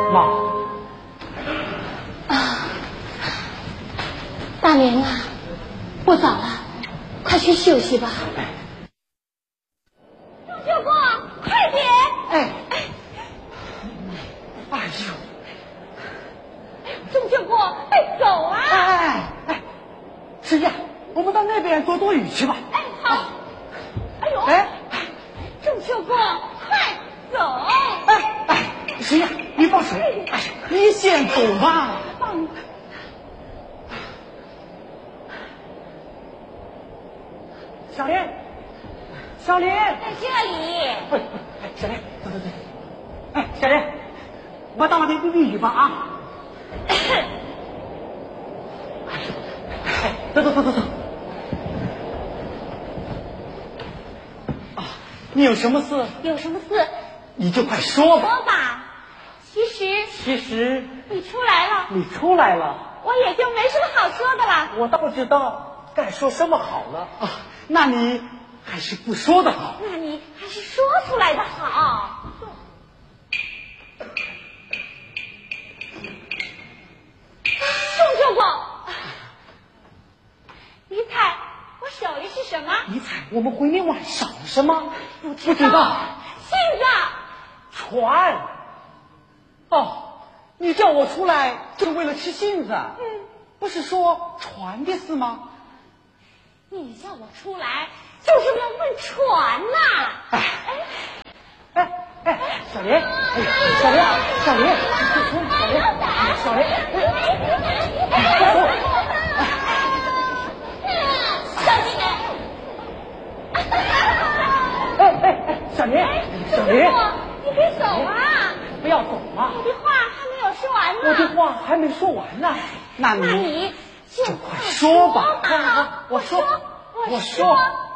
妈。 大明啊，不早了，快去休息吧。钟秀国，快点！ 哎呦！ 钟秀国，快走啊！ 哎，师爷，我们到那边躲躲雨去吧。 哎，好。哎呦！钟秀国，快走！ 师爷，你放手，你先走吧。小莲，在这里。小莲，走。小莲，我到那边避避雨吧啊！走。啊，你有什么事？ 有什么事？ 你就快说吧。 说吧。其实你出来了，我也就没什么好说的了。 我倒不知道该说什么好了啊。那你还是不说的好。 那你还是说出来的好。钟秀国，你猜我手里是什么？ 你猜我们回那晚上了什么？ 不知道。 信子。 船。哦，你叫我出来就是为了吃杏子。不是说船的事吗？ 你叫我出来就是为了问船呐。 小莲，小莲，小莲，小莲， 你别走啊！ 不要走啊！ 我的话还没有说完呢。 我的话还没说完呢。那你就快说吧。我说。